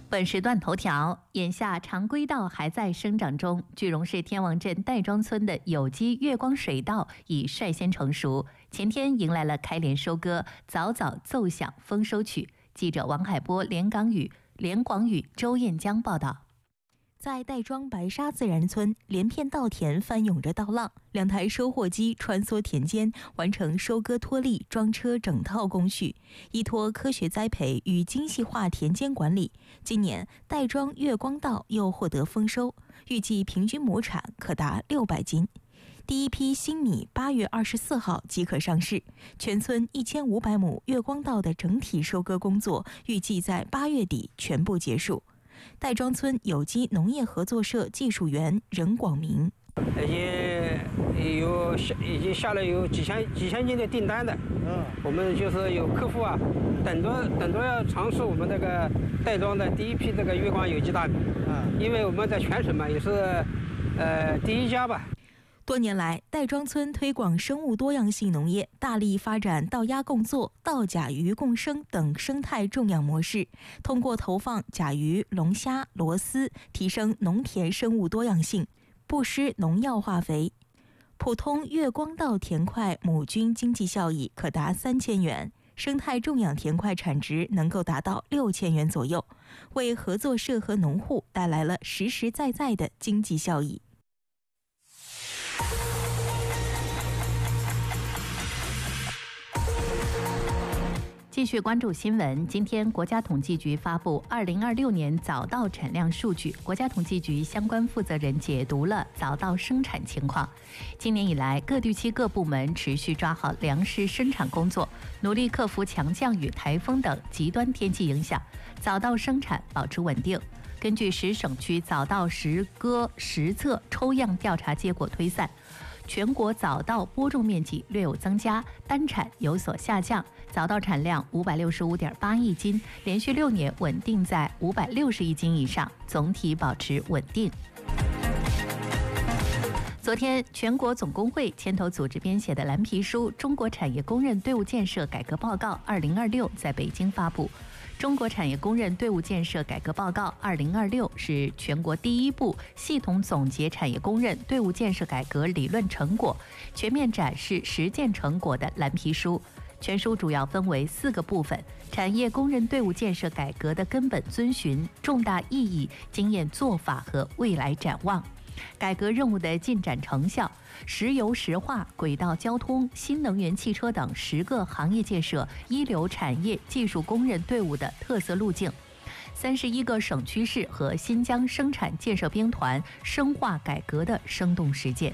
本时段头条：眼下常规稻还在生长中，句容市天王镇戴庄村的有机月光水稻已率先成熟，前天迎来了开镰收割，早早奏响丰收曲。记者王海波、连广宇、周彦江报道。在戴庄白沙自然村，连片稻田翻涌着稻浪，2台收获机穿梭田间，完成收割脱粒、装车整套工序，依托科学栽培与精细化田间管理，今年戴庄月光稻又获得丰收，预计平均亩产可达600斤。第一批新米8月24号即可上市，全村1500亩月光稻的整体收割工作预计在8月底全部结束。戴庄村有机农业合作社技术员任广明， 已经下了有几千斤的订单的，我们就是有客户啊，等着要尝试我们这个戴庄的第一批这个月光有机大米，因为我们在全省嘛也是第一家吧。 多年来，戴庄村推广生物多样性农业，大力发展稻鸭共作、稻甲鱼共生等生态种养模式，通过投放甲鱼、龙虾、螺丝，提升农田生物多样性，不施农药化肥。普通月光稻田块亩均经济效益可达3000元，生态种养田块产值能够达到6000元左右，为合作社和农户带来了实实在在的经济效益。继续关注新闻。今天，国家统计局发布2026年早稻产量数据。国家统计局相关负责人解读了早稻生产情况。今年以来，各地区各部门持续抓好粮食生产工作，努力克服强降雨、台风等极端天气影响，早稻生产保持稳定。根据10省区早稻实割实测抽样调查结果推算，全国早稻播种面积略有增加，单产有所下降，早稻产量565.8亿斤，连续6年稳定在560亿斤以上，总体保持稳定。昨天，全国总工会牵头组织编写的蓝皮书《中国产业工人队伍建设改革报告2026》在北京发布。中国产业工人队伍建设改革报告2026是全国第一部系统总结产业工人队伍建设改革理论成果、全面展示实践成果的蓝皮书。全书主要分为4个部分：产业工人队伍建设改革的根本遵循、重大意义、经验做法和未来展望。改革任务的进展成效，石油石化、轨道交通、新能源汽车等10个行业建设一流产业技术工人队伍的特色路径，31个省区市和新疆生产建设兵团深化改革的生动实践。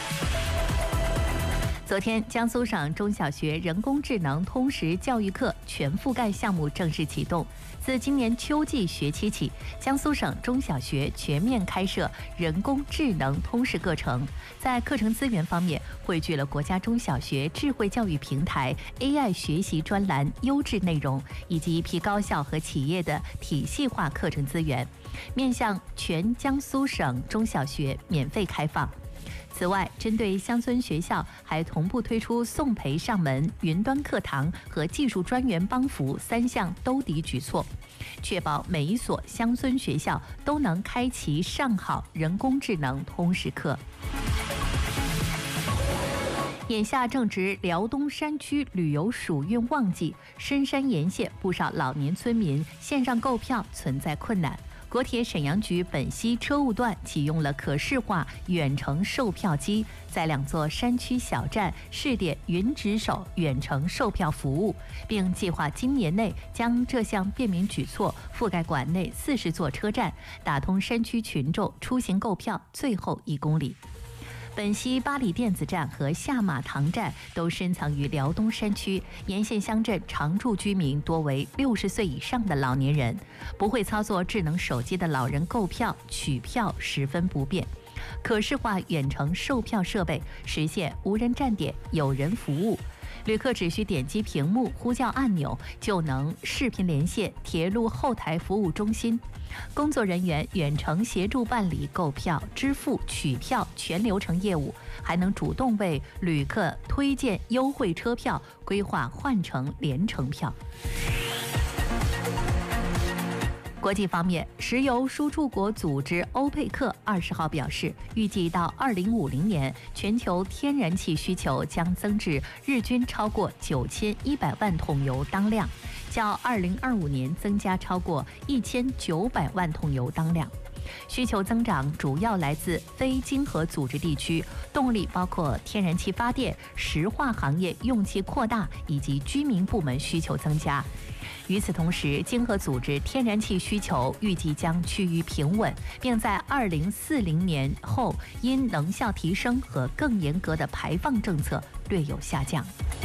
昨天，江苏省中小学人工智能通识教育课全覆盖项目正式启动。自今年秋季学期起，江苏省中小学全面开设人工智能通识课程。在课程资源方面，汇聚了国家中小学智慧教育平台 AI 学习专栏优质内容，以及一批高校和企业的体系化课程资源，面向全江苏省中小学免费开放。此外，针对乡村学校，还同步推出送培上门、云端课堂和技术专员帮扶3项兜底举措，确保每一所乡村学校都能开启上好人工智能通识课。眼下正值辽东山区旅游暑运旺季，深山沿线不少老年村民线上购票存在困难。国铁沈阳局本溪车务段启用了可视化远程售票机，在2座山区小站试点云值守远程售票服务，并计划今年内将这项便民举措覆盖馆内40座车站，打通山区群众出行购票最后1公里。本溪八里店子站和下马塘站都深藏于辽东山区，沿线乡镇常住居民多为60岁以上的老年人，不会操作智能手机的老人购票取票十分不便。可视化远程售票设备实现无人站点、有人服务，旅客只需点击屏幕呼叫按钮，就能视频连线铁路后台服务中心，工作人员远程协助办理购票、支付、取票全流程业务，还能主动为旅客推荐优惠车票，规划换乘联程票。 国际方面，石油输出国组织欧佩克20号表示，预计到2050年，全球天然气需求将增至日均超过9100万桶油当量，较2025年增加超过1900万桶油当量。需求增长主要来自非经合组织地区，动力包括天然气发电、石化行业用气扩大以及居民部门需求增加。与此同时，经合组织天然气需求预计将趋于平稳，并在2040年后因能效提升和更严格的排放政策略有下降。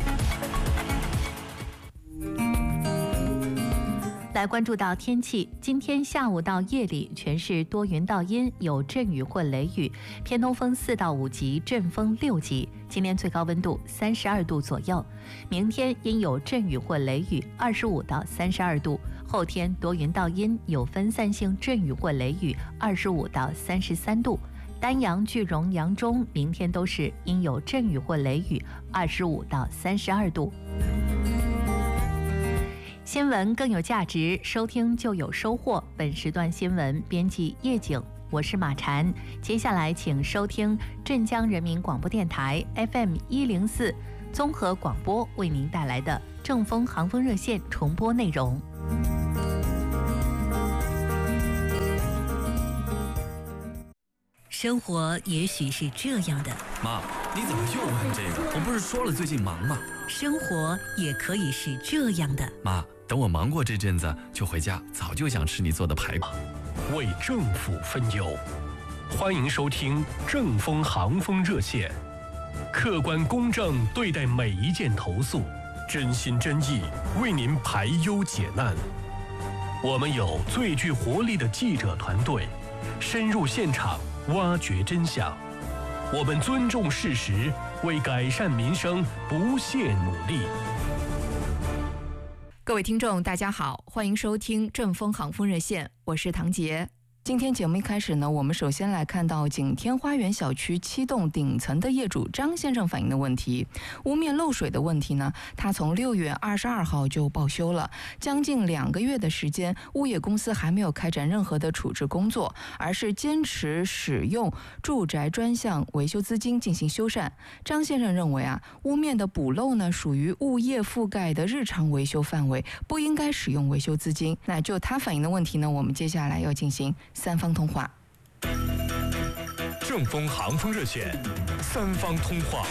来关注到天气，今天下午到夜里全是多云到阴，有阵雨或雷雨，偏东风4到5级，阵风6级。今天最高温度32度左右。明天因有阵雨或雷雨，25到32度。后天多云到阴，有分散性阵雨或雷雨，25到33度。丹阳、句容、扬中明天都是因有阵雨或雷雨，25到32度。新闻更有价值，收听就有收获。本时段新闻编辑叶景，我是马婵。接下来请收听镇江人民广播电台 FM104综合广播为您带来的正风航风热线重播内容。生活也许是这样的。 妈，你怎么又问这个？我不是说了最近忙吗？ 生活也可以是这样的。 妈，等我忙过这阵子就回家，早就想吃你做的排骨。 为政府分忧，欢迎收听正风航风热线，客观公正对待每一件投诉，真心真意为您排忧解难。我们有最具活力的记者团队，深入现场挖掘真相。我们尊重事实，为改善民生不懈努力。 各位听众大家好，欢迎收听正风航风热线，我是唐杰。今天节目一开始呢，我们首先来看到景天花园小区7栋顶层的业主张先生反映的问题。屋面漏水的问题呢，他从6月22号就报修了，将近2个月的时间，物业公司还没有开展任何的处置工作，而是坚持使用住宅专项维修资金进行修缮。张先生认为屋面的补漏呢，属于物业覆盖的日常维修范围，不应该使用维修资金。那就他反映的问题呢，我们接下来要进行3方通话。 正风航风热线3方通话。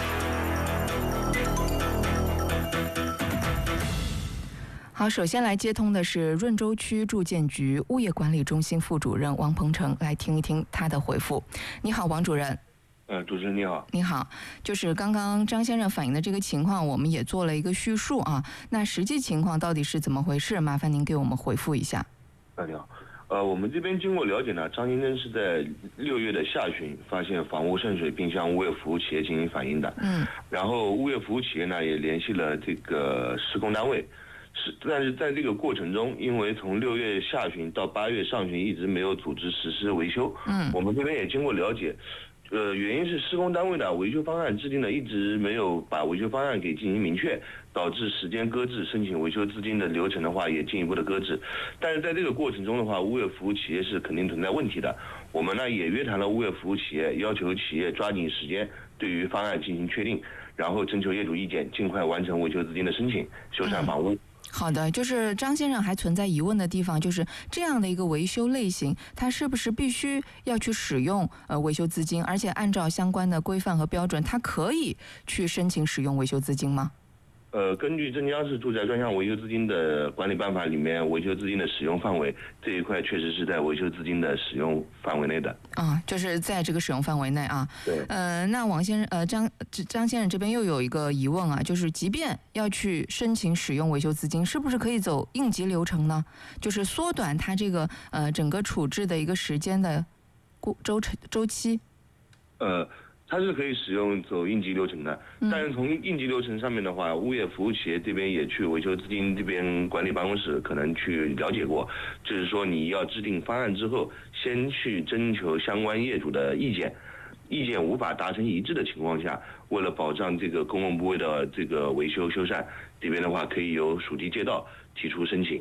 好，首先来接通的是润州区住建局物业管理中心副主任王鹏程，来听一听他的回复。你好，王主任。 主持人你好。 你好，就是刚刚张先生反映的这个情况，我们也做了一个叙述啊。那实际情况到底是怎么回事？麻烦您给我们回复一下。 你好。我们这边经过了解呢，张先生是在6月的下旬发现房屋渗水，并向物业服务企业进行反映的。然后物业服务企业呢也联系了这个施工单位，但是在这个过程中，因为从6月下旬到8月上旬一直没有组织实施维修。我们这边也经过了解。原因是施工单位的维修方案制定的一直没有把维修方案给进行明确，导致时间搁置，申请维修资金的流程的话也进一步的搁置。但是在这个过程中的话，物业服务企业是肯定存在问题的。我们呢也约谈了物业服务企业，要求企业抓紧时间对于方案进行确定，然后征求业主意见，尽快完成维修资金的申请，修缮房屋。 好的，就是张先生还存在疑问的地方，就是这样的一个维修类型，它是不是必须要去使用维修资金，而且按照相关的规范和标准，它可以去申请使用维修资金吗？ 根据镇江市住宅专项维修资金的管理办法里面，维修资金的使用范围这一块确实是在维修资金的使用范围内的。 就是在这个使用范围内啊。 对。 那王先生，张先生这边又有一个疑问啊，就是即便要去申请使用维修资金，是不是可以走应急流程呢？就是缩短它这个整个处置的一个时间的周期。 它是可以使用走应急流程的，但是从应急流程上面的话，物业服务企业这边也去维修资金这边管理办公室可能去了解过，就是说你要制定方案之后，先去征求相关业主的意见，意见无法达成一致的情况下，为了保障这个公共部位的这个维修修缮，这边的话可以由属地街道提出申请。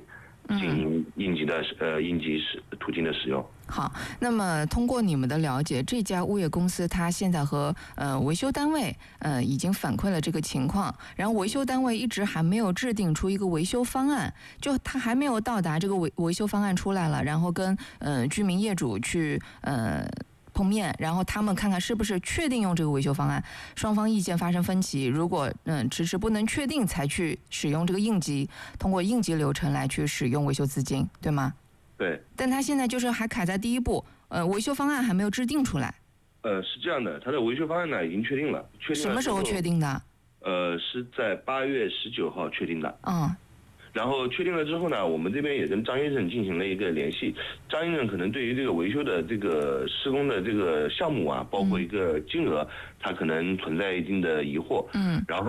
进行应急途径的使用。 好，那么通过你们的了解，这家物业公司它现在和维修单位已经反馈了这个情况，然后维修单位一直还没有制定出一个维修方案，就它还没有到达这个维修方案出来了，然后跟居民业主去碰面，然后他们看看是不是确定用这个维修方案，双方意见发生分歧，如果迟迟不能确定，才去使用这个通过应急流程来去使用维修资金，对吗？ 对。 但他现在就是还卡在第一步，维修方案还没有制定出来。 是这样的，他的维修方案呢已经确定了。 什么时候确定的？ 是在8月19号确定的。然后确定了之后呢，我们这边也跟张先生进行了一个联系。张先生可能对于这个维修的这个施工的这个项目啊，包括一个金额，他可能存在一定的疑惑。然后